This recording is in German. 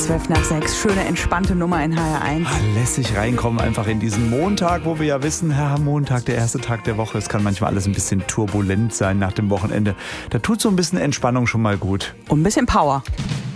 6:12. Schöne, entspannte Nummer in HR1. Lässig reinkommen einfach in diesen Montag, wo wir ja wissen, Montag, der erste Tag der Woche. Es kann manchmal alles ein bisschen turbulent sein nach dem Wochenende. Da tut so ein bisschen Entspannung schon mal gut. Und ein bisschen Power.